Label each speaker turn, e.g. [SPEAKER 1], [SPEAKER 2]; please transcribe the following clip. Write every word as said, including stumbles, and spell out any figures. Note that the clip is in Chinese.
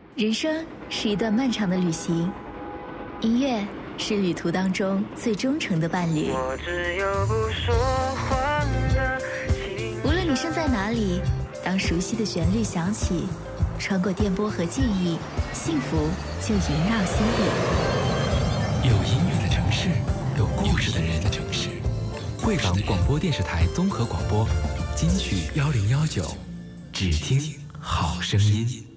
[SPEAKER 1] 人生是一段漫长的旅行，音乐是旅途当中最忠诚的伴侣。
[SPEAKER 2] 我只有不说话的情
[SPEAKER 1] 无论你身在哪里，当熟悉的旋律响起，穿过电波和记忆，幸福就萦绕心底。
[SPEAKER 3] 有音乐的城市，有故事的人的城市。贵港广播电视台综合广播，金曲幺零幺九，只听好声音。